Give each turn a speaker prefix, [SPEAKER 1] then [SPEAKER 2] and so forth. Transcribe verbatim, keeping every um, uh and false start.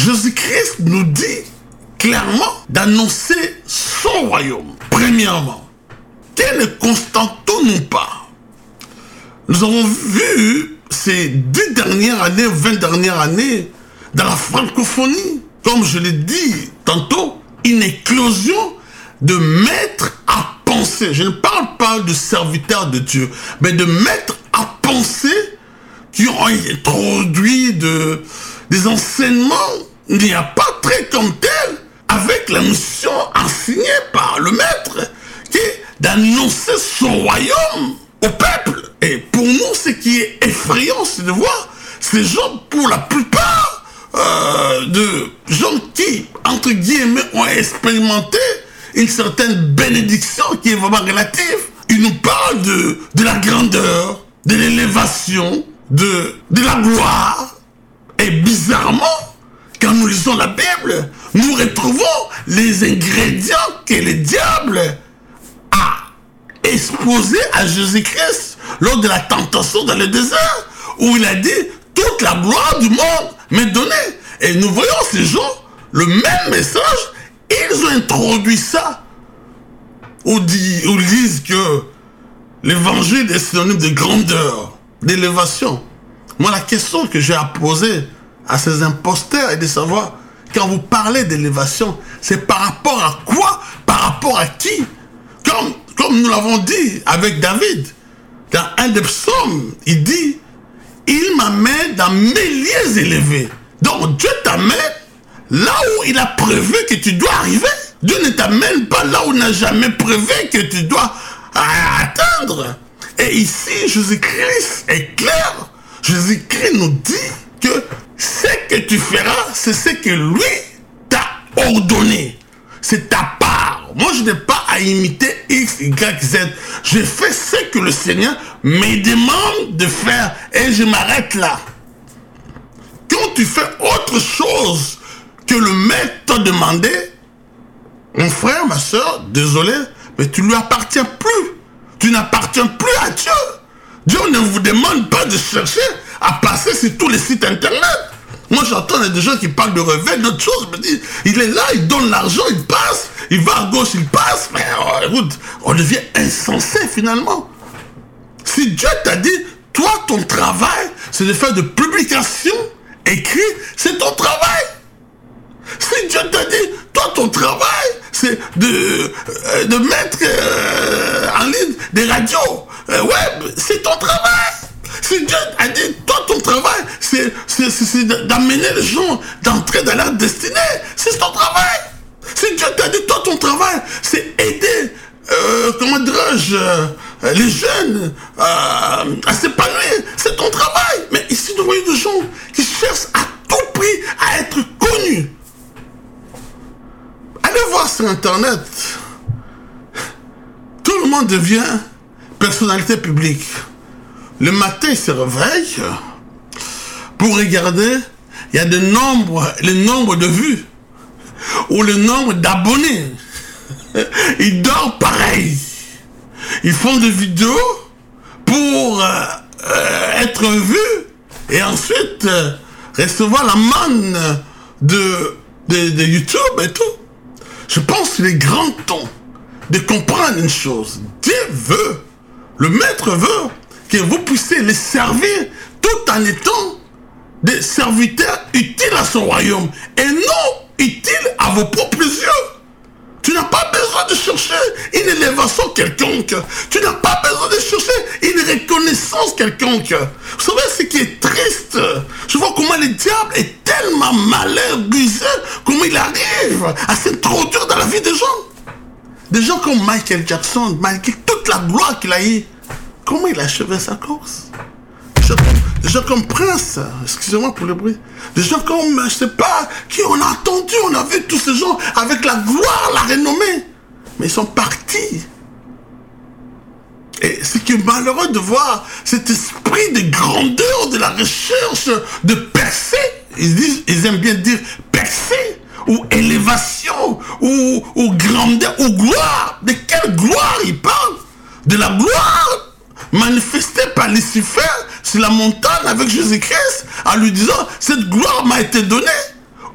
[SPEAKER 1] Jésus-Christ nous dit clairement d'annoncer son royaume. Premièrement, qu'elle ne constatons-nous pas? Nous avons vu ces dix dernières années, vingt dernières années, dans la francophonie, comme je l'ai dit tantôt, une éclosion de maîtres à penser. Je ne parle pas de serviteurs de Dieu, mais de maîtres à penser qui ont introduit de, des enseignements, il n'y a pas très comme tel, avec la mission enseignée par le maître, qui est d'annoncer son royaume au peuple. Et pour nous, ce qui est effrayant, c'est de voir ces gens, pour la plupart, euh, de gens qui, entre guillemets, ont expérimenté une certaine bénédiction qui est vraiment relative. Ils nous parlent de, de la grandeur, de l'élévation, de, de la gloire. Et bizarrement, quand nous lisons la Bible, nous retrouvons les ingrédients que le diable a exposés à Jésus-Christ lors de la tentation dans le désert, où il a dit « Toute la gloire du monde m'est donnée ». Et nous voyons ces gens, le même message, ils ont introduit ça, où, dit, où ils disent que l'évangile est synonyme de grandeur, d'élévation. Moi, la question que j'ai à poser à ces imposteurs est de savoir, quand vous parlez d'élévation, c'est par rapport à quoi? Par rapport à qui? Comme, comme nous l'avons dit avec David, dans un des psaumes, il dit, il m'amène dans mes lieux élevés. Donc Dieu t'amène là où il a prévu que tu dois arriver. Dieu ne t'amène pas là où il n'a jamais prévu que tu dois atteindre. Et ici, Jésus-Christ est clair. Jésus-Christ nous dit que ce que tu feras, c'est ce que lui t'a ordonné. C'est ta part. Moi, je n'ai pas à imiter X, Y, Z. Je fais ce que le Seigneur me demande de faire et je m'arrête là. Quand tu fais autre chose que le maître t'a demandé, mon frère, ma soeur, désolé, mais tu ne lui appartiens plus. Tu n'appartiens plus à Dieu. Dieu ne vous demande pas de chercher à passer sur tous les sites internet. Moi, j'entends des gens qui parlent de réveil, d'autres choses. Me disent, il est là, il donne l'argent, il passe, il va à gauche, il passe. Mais oh, écoute, on devient insensé finalement. Si Dieu t'a dit, toi, ton travail, c'est de faire de publications écrites, c'est ton travail. Si Dieu t'a dit, toi, ton travail, c'est de, euh, de mettre euh, en ligne des radios euh, web, c'est ton travail. Si Dieu a dit, toi, ton travail, c'est d'amener les gens d'entrer dans leur destinée, c'est ton travail. Si Dieu t'a dit, toi, ton travail, c'est aider, euh, comment dirais-je, euh, les jeunes euh, à s'épanouir, c'est ton travail. Mais ici, nous voyons des gens qui cherchent à tout prix à être connus. Allez voir sur Internet. Tout le monde devient personnalité publique. Le matin, il se réveille pour regarder, il y a de nombres, le nombre de vues ou le nombre d'abonnés. Ils dorment pareil. Ils font des vidéos pour euh, euh, être vus et ensuite euh, recevoir la manne de, de, de YouTube et tout. Je pense qu'il est grand temps de comprendre une chose. Dieu veut, le maître veut que vous puissiez les servir tout en étant des serviteurs utiles à son royaume et non utiles à vos propres yeux. Tu n'as pas besoin de chercher une élévation quelconque. Tu n'as pas besoin de chercher une reconnaissance quelconque. Vous savez ce qui est triste? Je vois comment le diable est tellement malheurisé, comment il arrive à s'introduire dans la vie des gens. Des gens comme Michael Jackson, malgré toute la gloire qu'il a eue, comment il a achevé sa course? Des gens, des gens comme Prince, excusez-moi pour le bruit, des gens comme, je sais pas, qui on a entendu, on a vu tous ces gens avec la gloire, la renommée, mais ils sont partis. Et ce qui est malheureux de voir cet esprit de grandeur, de la recherche, de percer, ils, disent, ils aiment bien dire percer, ou élévation, ou, ou grandeur, ou gloire. De quelle gloire ils parlent? De la gloire manifestée par Lucifer sur la montagne avec Jésus-Christ, en lui disant, cette gloire m'a été donnée.